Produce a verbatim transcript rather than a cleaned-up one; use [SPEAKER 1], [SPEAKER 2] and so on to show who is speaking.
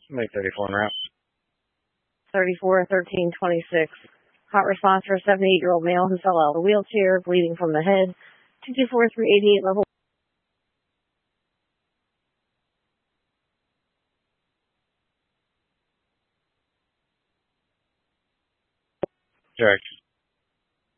[SPEAKER 1] Make thirty-four en route.
[SPEAKER 2] thirty-four thirteen twenty-six. Hot response for a seventy-eight-year-old male who fell out of a wheelchair, bleeding from the head. two two four three eighty-eight level.
[SPEAKER 1] Direct.